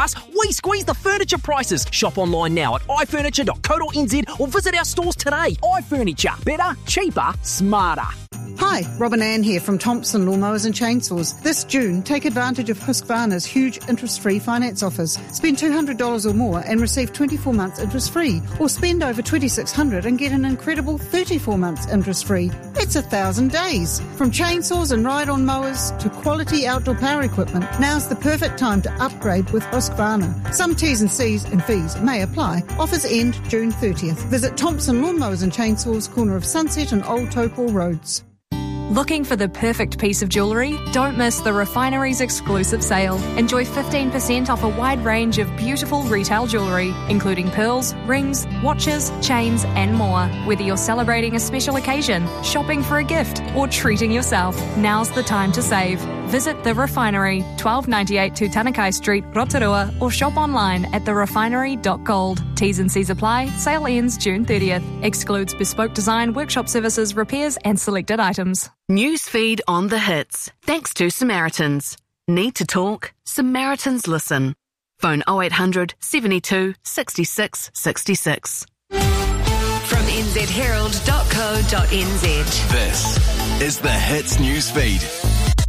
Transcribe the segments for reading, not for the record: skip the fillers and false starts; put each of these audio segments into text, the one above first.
We squeeze the furniture prices. Shop online now at ifurniture.co.nz or visit our stores today. iFurniture. Better, cheaper, smarter. Hi, Robin Ann here from Thompson Lawnmowers and Chainsaws. This June, take advantage of Husqvarna's huge interest-free finance offers. Spend $200 or more and receive 24 months interest-free. Or spend over $2,600 and get an incredible 34 months interest-free. That's 1,000 days. From chainsaws and ride-on mowers to quality outdoor power equipment, now's the perfect time to upgrade with Husqvarna. Some T's and C's and fees may apply. Offers end June 30th. Visit Thompson Lawnmowers and Chainsaws, corner of Sunset and Old Topol Roads. Looking for the perfect piece of jewellery? Don't miss the Refinery's exclusive sale. Enjoy 15% off a wide range of beautiful retail jewellery, including pearls, rings, watches, chains and more. Whether you're celebrating a special occasion, shopping for a gift or treating yourself, now's the time to save. Visit The Refinery, 1298 Tutanekai Street, Rotorua, or shop online at therefinery.gold. T's and C's apply. Sale ends June 30th. Excludes bespoke design, workshop services, repairs and selected items. Newsfeed on the hits. Thanks to Samaritans. Need to talk? Samaritans listen. Phone 0800 72 66 66. From nzherald.co.nz. This is the Hits Newsfeed.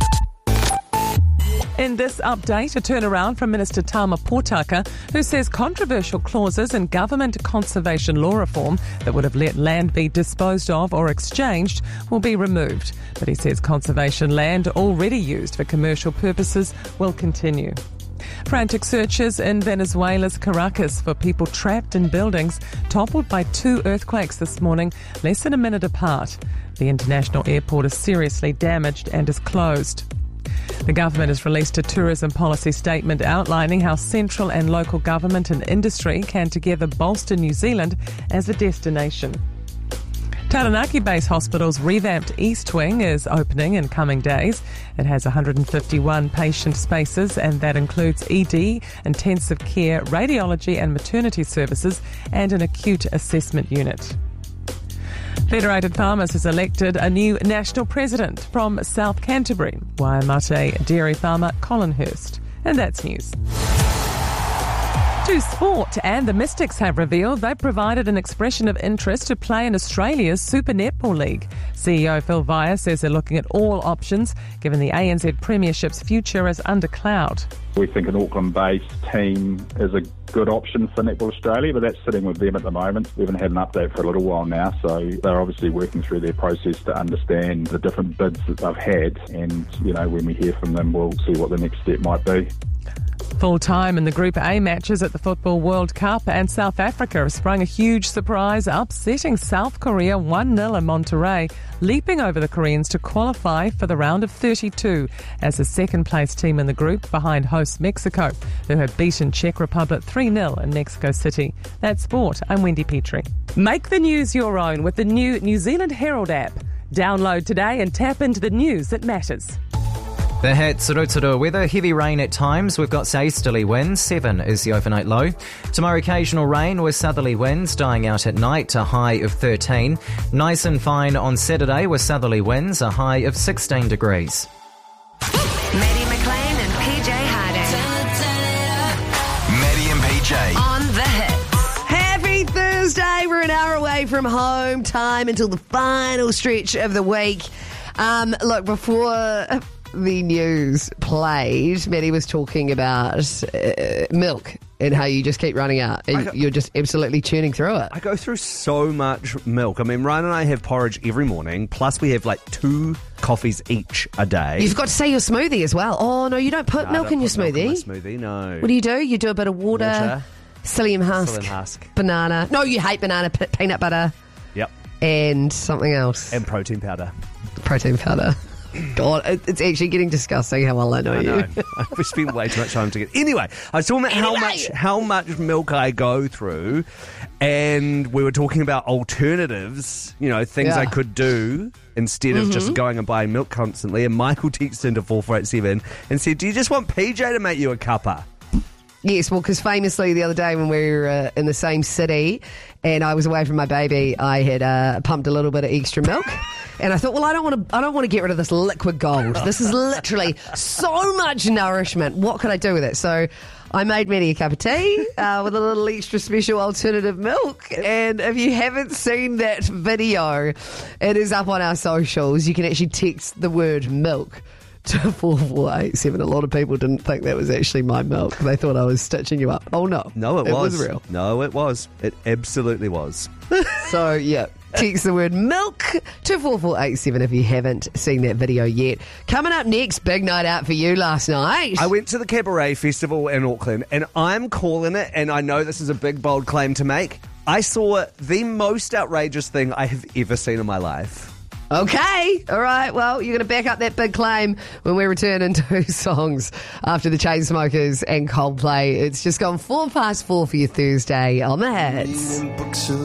In this update, a turnaround from Minister Tama Potaka, who says controversial clauses in government conservation law reform that would have let land be disposed of or exchanged will be removed. But he says conservation land already used for commercial purposes will continue. Frantic searches in Venezuela's Caracas for people trapped in buildings toppled by 2 earthquakes this morning, less than a minute apart. The international airport is seriously damaged and is closed. The government has released a tourism policy statement outlining how central and local government and industry can together bolster New Zealand as a destination. Taranaki Base Hospital's revamped East Wing is opening in coming days. It has 151 patient spaces, and that includes ED, intensive care, radiology and maternity services, and an acute assessment unit. Federated Farmers has elected a new national president from South Canterbury, Waimate dairy farmer Colin Hurst. And that's news. To sport, and the Mystics have revealed they've provided an expression of interest to play in Australia's Super Netball League. CEO Phil Via says they're looking at all options, given the ANZ Premiership's future is under cloud. We think an Auckland-based team is a good option for Netball Australia, but that's sitting with them at the moment. We haven't had an update for a little while now, so they're obviously working through their process to understand the different bids that they've had, and, when we hear from them, we'll see what the next step might be. Full time in the Group A matches at the Football World Cup, and South Africa have sprung a huge surprise, upsetting South Korea 1-0 in Monterrey, leaping over the Koreans to qualify for the round of 32 as the second-place team in the group behind host Mexico, who have beaten Czech Republic 3-0 in Mexico City. That's sport. I'm Wendy Petrie. Make the news your own with the new New Zealand Herald app. Download today and tap into the news that matters. The hits, Rotorua weather, heavy rain at times. We've got southeasterly winds, 7 is the overnight low. Tomorrow occasional rain with southerly winds dying out at night, a high of 13. Nice and fine on Saturday with southerly winds, a high of 16 degrees. Maddie McLean and PJ Harding. Maddie and PJ. On the hits. Happy Thursday. We're an hour away from home time until the final stretch of the week. Look, before the news played, Maddie was talking about milk and how you just keep running out and you're just absolutely churning through it. I go through so much milk. I mean, Ryan and I have porridge every morning, plus we have like 2 coffees each a day. You've got to say your smoothie as well. Oh, no, you don't put milk in your smoothie? Milk in my smoothie, no. What do? You do a bit of water. Psyllium husk, banana. No, you hate banana, peanut butter. Yep. And something else. And protein powder. Protein powder. God, it's actually getting disgusting how well I know you. We spent way too much time together. Anyway, I was talking about how much milk I go through, and we were talking about alternatives, things I could do instead of just going and buying milk constantly. And Michael texted into 4487 and said, "Do you just want PJ to make you a cuppa?" Yes, well, because famously the other day when we were in the same city and I was away from my baby, I had pumped a little bit of extra milk. And I thought, well, I don't want to get rid of this liquid gold. This is literally so much nourishment. What could I do with it? So I made Maddie a cup of tea with a little extra special alternative milk. And if you haven't seen that video, it is up on our socials. You can actually text the word milk to 4487. A lot of people didn't think that was actually my milk. They thought I was stitching you up. Oh, no. No, it was. It was real. No, it was. It absolutely was. So, yeah. Text the word milk to 4487 if you haven't seen that video yet. Coming up next, big night out for you last night. I went to the Cabaret Festival in Auckland, and I'm calling it, and I know this is a big, bold claim to make. I saw the most outrageous thing I have ever seen in my life. Okay. All right. Well, you're going to back up that big claim when we return in 2 songs after the Chainsmokers and Coldplay. It's just gone 4 past 4 for your Thursday on the Hits.